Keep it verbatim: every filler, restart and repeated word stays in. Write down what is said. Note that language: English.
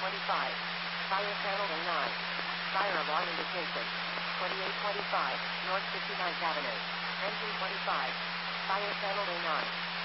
twenty-five. Fire channel A nine. Fire alarm indication. twenty-eight twenty-five, North fifty-ninth Avenue. Engine twenty-five. Fire channel A nine.